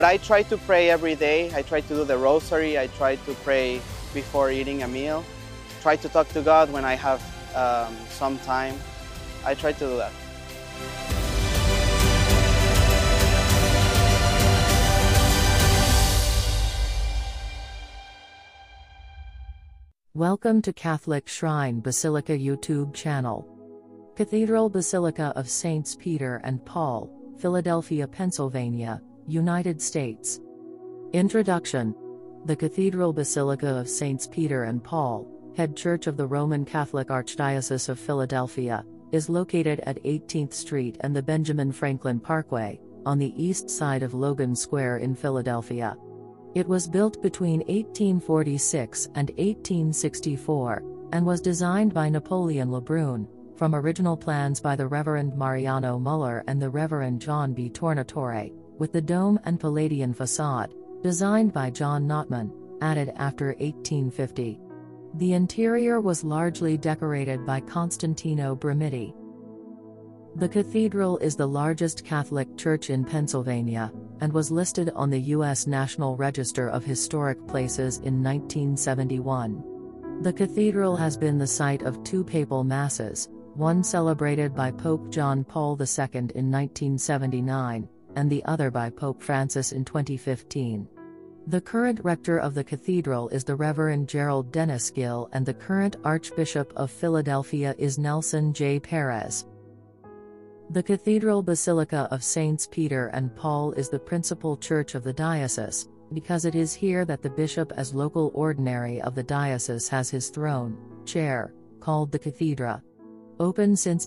I try to pray every day. I try to do the rosary. I try to pray before eating a meal. Try to talk to God when I have some time. I try to do that. Welcome to Catholic Shrine Basilica YouTube channel. Cathedral Basilica of Saints Peter and Paul, Philadelphia, Pennsylvania, United States. Introduction. The Cathedral Basilica of Saints Peter and Paul, head church of the Roman Catholic Archdiocese of Philadelphia, is located at 18th Street and the Benjamin Franklin Parkway, on the east side of Logan Square in Philadelphia. It was built between 1846 and 1864, and was designed by Napoleon Lebrun, from original plans by the Reverend Mariano Muller and the Reverend John B. Tornatore, with the dome and Palladian facade, designed by John Notman, added after 1850. The interior was largely decorated by Constantino Bramiti. The cathedral is the largest Catholic church in Pennsylvania, and was listed on the U.S. National Register of Historic Places in 1971. The cathedral has been the site of two papal masses, one celebrated by Pope John Paul II in 1979, and the other by Pope Francis in 2015. The current rector of the cathedral is the Reverend Gerald Dennis-Gill, and the current Archbishop of Philadelphia is Nelson J. Perez. The Cathedral Basilica of Saints Peter and Paul is the principal church of the diocese, because it is here that the bishop as local ordinary of the diocese has his throne, chair, called the cathedra. Open since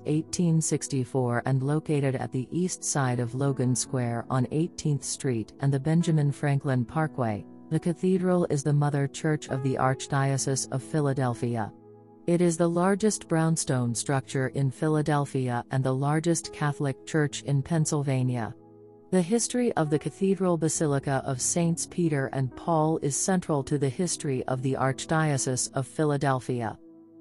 1864 and located at the east side of Logan Square on 18th Street and the Benjamin Franklin Parkway, the cathedral is the mother church of the Archdiocese of Philadelphia. It is the largest brownstone structure in Philadelphia and the largest Catholic church in Pennsylvania. The history of the Cathedral Basilica of Saints Peter and Paul is central to the history of the Archdiocese of Philadelphia.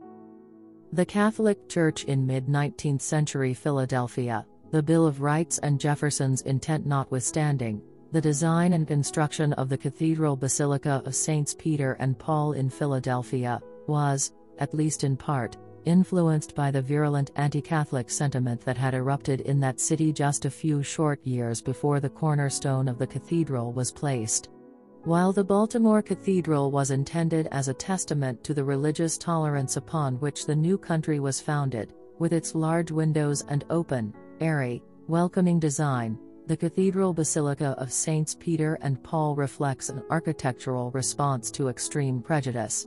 The Catholic Church in mid-19th century Philadelphia, the Bill of Rights and Jefferson's intent notwithstanding, the design and construction of the Cathedral Basilica of Saints Peter and Paul in Philadelphia was, at least in part, influenced by the virulent anti-Catholic sentiment that had erupted in that city just a few short years before the cornerstone of the cathedral was placed. While the Baltimore Cathedral was intended as a testament to the religious tolerance upon which the new country was founded, with its large windows and open, airy, welcoming design, the Cathedral Basilica of Saints Peter and Paul reflects an architectural response to extreme prejudice.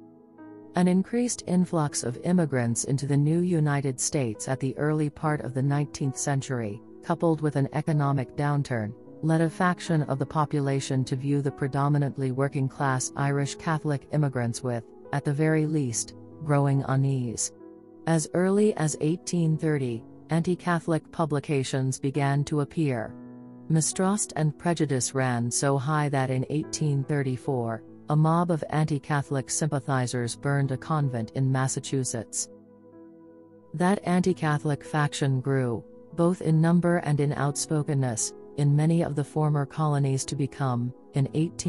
An increased influx of immigrants into the new United States at the early part of the 19th century, coupled with an economic downturn, led a faction of the population to view the predominantly working-class Irish Catholic immigrants with, at the very least, growing unease. As early as 1830, anti-Catholic publications began to appear. Mistrust and prejudice ran so high that in 1834, a mob of anti-Catholic sympathizers burned a convent in Massachusetts. That anti-Catholic faction grew, both in number and in outspokenness, in many of the former colonies to become, in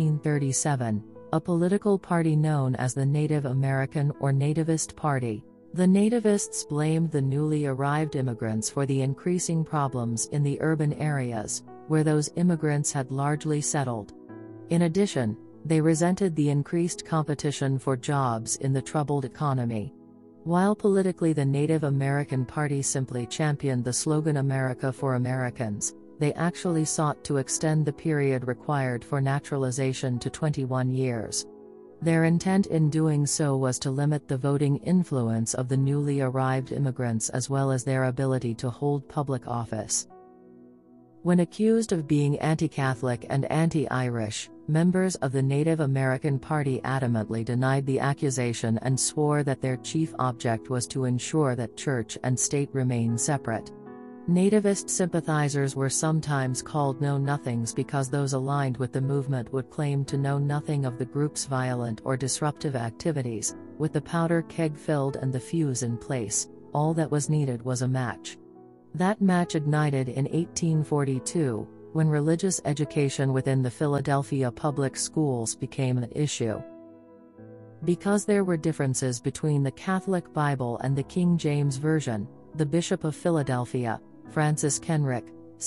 1837, a political party known as the Native American or Nativist Party. The Nativists blamed the newly arrived immigrants for the increasing problems in the urban areas, where those immigrants had largely settled. In addition, they resented the increased competition for jobs in the troubled economy. While politically the Native American Party simply championed the slogan "America for Americans," they actually sought to extend the period required for naturalization to 21 years. Their intent in doing so was to limit the voting influence of the newly arrived immigrants as well as their ability to hold public office. When accused of being anti-Catholic and anti-Irish, members of the Native American Party adamantly denied the accusation and swore that their chief object was to ensure that church and state remain separate. Nativist sympathizers were sometimes called know-nothings because those aligned with the movement would claim to know nothing of the group's violent or disruptive activities. With the powder keg filled and the fuse in place, all that was needed was a match. That match ignited in 1842, when religious education within the Philadelphia public schools became an issue. Because there were differences between the Catholic Bible and the King James Version, the Bishop of Philadelphia, Francis Kenrick,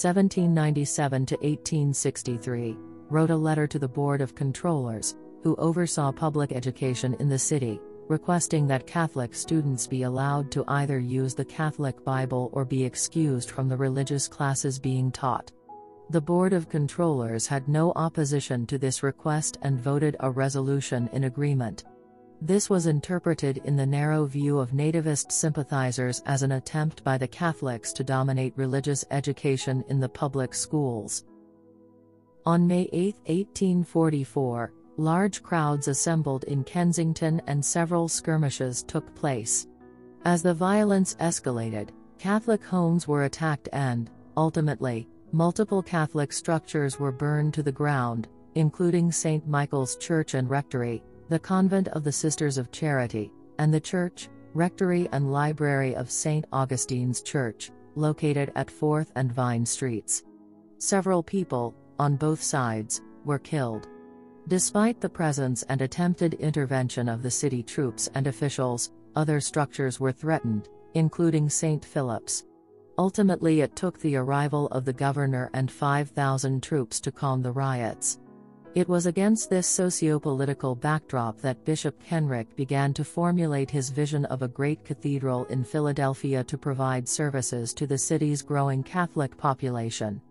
1797 to 1863, wrote a letter to the Board of Controllers, who oversaw public education in the city, requesting that Catholic students be allowed to either use the Catholic Bible or be excused from the religious classes being taught. The Board of Controllers had no opposition to this request and voted a resolution in agreement. This was interpreted in the narrow view of nativist sympathizers as an attempt by the Catholics to dominate religious education in the public schools. On May 8, 1844, large crowds assembled in Kensington and several skirmishes took place. As the violence escalated, Catholic homes were attacked and, ultimately, multiple Catholic structures were burned to the ground, including St. Michael's Church and Rectory, the Convent of the Sisters of Charity, and the church, rectory and library of St. Augustine's Church, located at 4th and Vine Streets. Several people, on both sides, were killed. Despite the presence and attempted intervention of the city troops and officials, other structures were threatened, including St. Philip's. Ultimately, it took the arrival of the governor and 5,000 troops to calm the riots. It was against this socio-political backdrop that Bishop Kenrick began to formulate his vision of a great cathedral in Philadelphia to provide services to the city's growing Catholic population.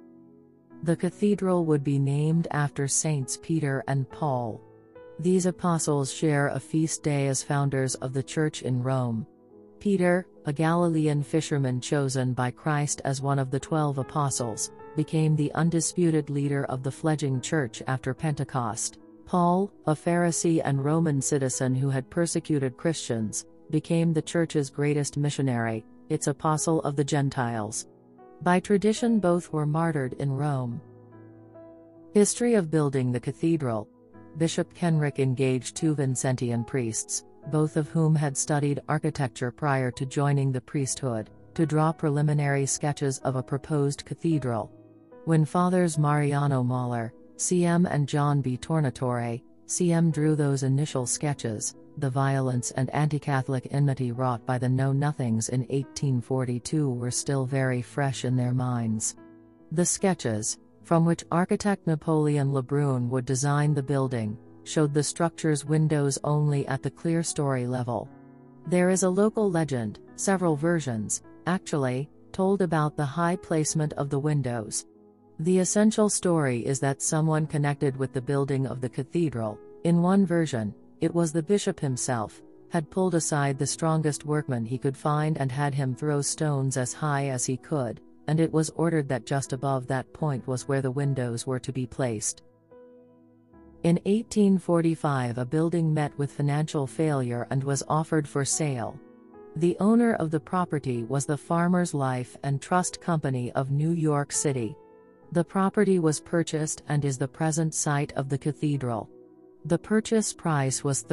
The cathedral would be named after Saints Peter and Paul. These apostles share a feast day as founders of the Church in Rome. Peter, a Galilean fisherman chosen by Christ as one of the 12 apostles, became the undisputed leader of the fledgling church after Pentecost. Paul, a Pharisee and Roman citizen who had persecuted Christians, became the church's greatest missionary, its apostle of the Gentiles. By tradition, both were martyred in Rome. History of building the cathedral. Bishop Kenrick engaged 2 Vincentian priests, both of whom had studied architecture prior to joining the priesthood, to draw preliminary sketches of a proposed cathedral. When Fathers Mariano Mahler, C.M. and John B. Tornatore, C.M. drew those initial sketches, the violence and anti-Catholic enmity wrought by the Know-Nothings in 1842 were still very fresh in their minds. The sketches, from which architect Napoleon Lebrun would design the building, showed the structure's windows only at the clerestory level. There is a local legend, several versions, actually, told about the high placement of the windows. The essential story is that someone connected with the building of the cathedral, in one version, it was the bishop himself, had pulled aside the strongest workman he could find and had him throw stones as high as he could, and it was ordered that just above that point was where the windows were to be placed. In 1845, a building met with financial failure and was offered for sale. The owner of the property was the Farmers Life and Trust Company of New York City. The property was purchased and is the present site of the cathedral. The purchase price was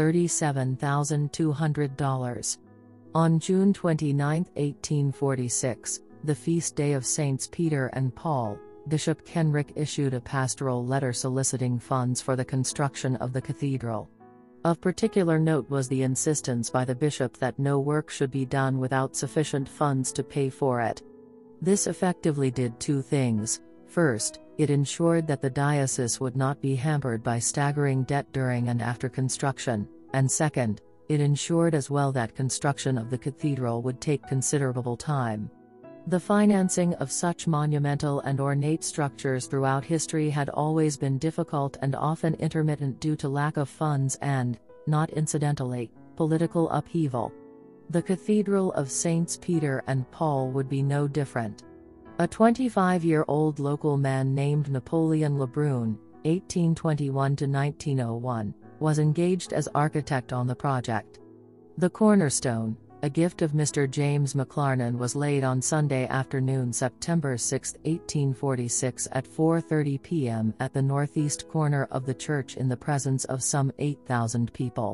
$37,200. On June 29, 1846, the feast day of Saints Peter and Paul, Bishop Kenrick issued a pastoral letter soliciting funds for the construction of the cathedral. Of particular note was the insistence by the bishop that no work should be done without sufficient funds to pay for it. This effectively did 2 things. First, it ensured that the diocese would not be hampered by staggering debt during and after construction, and second, it ensured as well that construction of the cathedral would take considerable time. The financing of such monumental and ornate structures throughout history had always been difficult and often intermittent due to lack of funds and, not incidentally, political upheaval. The Cathedral of Saints Peter and Paul would be no different. A 25-year-old local man named Napoleon Lebrun, 1821–1901, was engaged as architect on the project. The cornerstone, a gift of Mr. James McLarnon, was laid on Sunday afternoon, September 6, 1846 at 4:30 p.m. at the northeast corner of the church in the presence of some 8,000 people.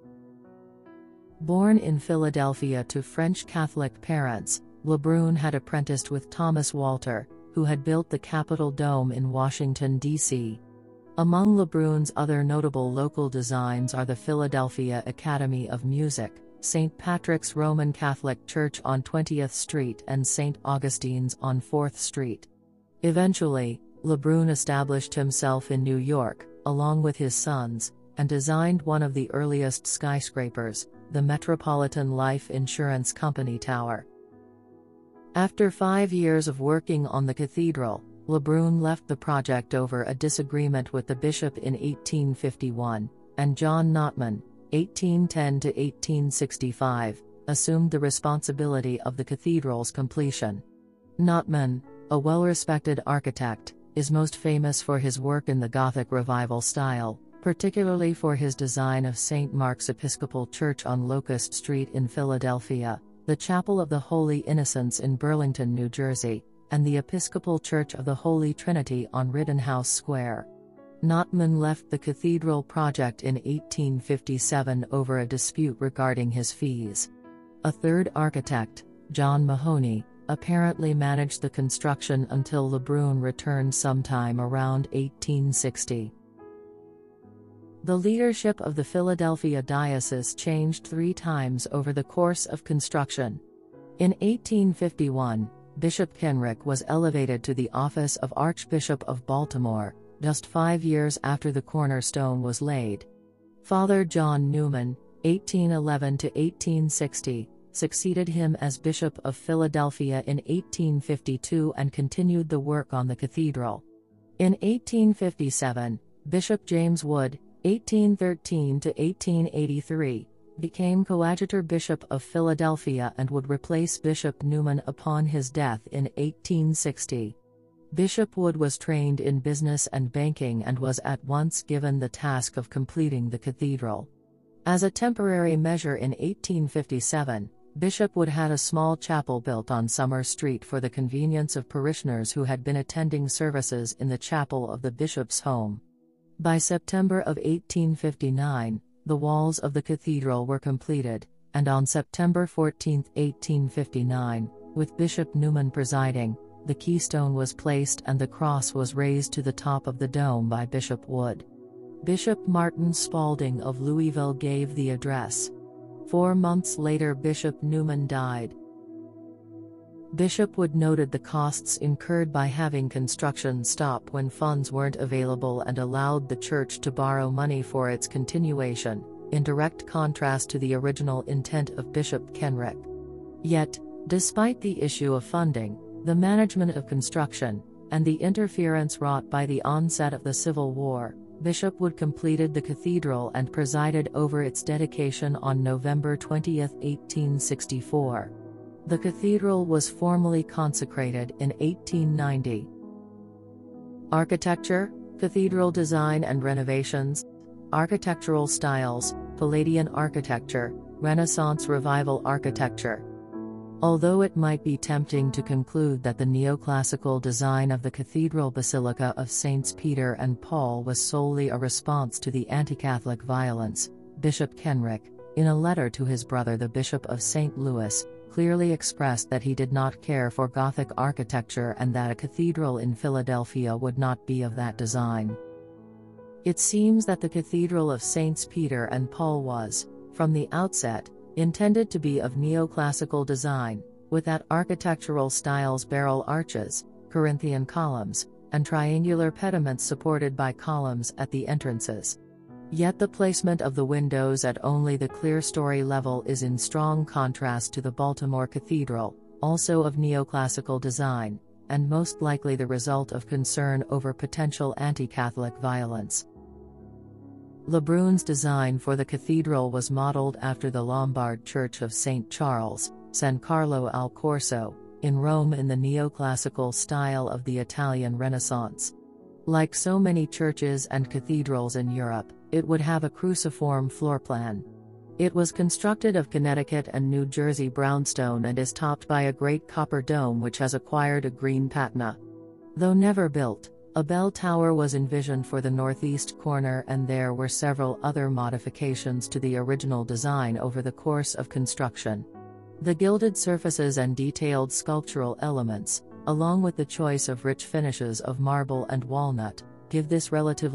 Born in Philadelphia to French Catholic parents, Lebrun had apprenticed with Thomas Walter, who had built the Capitol Dome in Washington, D.C. Among Lebrun's other notable local designs are the Philadelphia Academy of Music, St. Patrick's Roman Catholic Church on 20th Street and St. Augustine's on 4th Street. Eventually, Lebrun established himself in New York, along with his sons, and designed one of the earliest skyscrapers, the Metropolitan Life Insurance Company Tower. After 5 years of working on the cathedral, Lebrun left the project over a disagreement with the bishop in 1851, and John Notman, 1810 to 1865, assumed the responsibility of the cathedral's completion. Notman, a well-respected architect, is most famous for his work in the Gothic Revival style, particularly for his design of St. Mark's Episcopal Church on Locust Street in Philadelphia, the Chapel of the Holy Innocents in Burlington, New Jersey, and the Episcopal Church of the Holy Trinity on Rittenhouse Square. Notman left the cathedral project in 1857 over a dispute regarding his fees. A third architect, John Mahoney, apparently managed the construction until Lebrun returned sometime around 1860. The leadership of the Philadelphia diocese changed 3 times over the course of construction. In 1851, Bishop Kenrick was elevated to the office of Archbishop of Baltimore, just 5 years after the cornerstone was laid. Father John Newman, 1811 to 1860, succeeded him as Bishop of Philadelphia in 1852 and continued the work on the cathedral. In 1857, Bishop James Wood, 1813 to 1883, became Coadjutor Bishop of Philadelphia and would replace Bishop Newman upon his death in 1860. Bishop Wood was trained in business and banking and was at once given the task of completing the cathedral. As a temporary measure in 1857, Bishop Wood had a small chapel built on Summer Street for the convenience of parishioners who had been attending services in the chapel of the bishop's home. By September of 1859, the walls of the cathedral were completed, and on September 14, 1859, with Bishop Newman presiding, the keystone was placed and the cross was raised to the top of the dome by Bishop Wood. Bishop Martin Spalding of Louisville gave the address. 4 months later, Bishop Newman died. Bishop Wood noted the costs incurred by having construction stop when funds weren't available and allowed the church to borrow money for its continuation, in direct contrast to the original intent of Bishop Kenrick. Yet, despite the issue of funding, the management of construction, and the interference wrought by the onset of the Civil War, Bishop Wood completed the cathedral and presided over its dedication on November 20, 1864. The cathedral was formally consecrated in 1890. Architecture, cathedral design and renovations. Architectural styles: Palladian architecture, Renaissance Revival architecture. Although it might be tempting to conclude that the neoclassical design of the Cathedral Basilica of Saints Peter and Paul was solely a response to the anti-Catholic violence, Bishop Kenrick, in a letter to his brother the Bishop of St. Louis, clearly expressed that he did not care for Gothic architecture and that a cathedral in Philadelphia would not be of that design. It seems that the Cathedral of Saints Peter and Paul was, from the outset, intended to be of neoclassical design, with that architectural style's barrel arches, Corinthian columns, and triangular pediments supported by columns at the entrances. Yet the placement of the windows at only the clerestory level is in strong contrast to the Baltimore Cathedral, also of neoclassical design, and most likely the result of concern over potential anti-Catholic violence. Lebrun's design for the cathedral was modeled after the Lombard Church of St. Charles, San Carlo al Corso, in Rome in the neoclassical style of the Italian Renaissance. Like so many churches and cathedrals in Europe, it would have a cruciform floor plan. It was constructed of Connecticut and New Jersey brownstone and is topped by a great copper dome which has acquired a green patina. Though never built, a bell tower was envisioned for the northeast corner, and there were several other modifications to the original design over the course of construction. The gilded surfaces and detailed sculptural elements, along with the choice of rich finishes of marble and walnut, give this relatively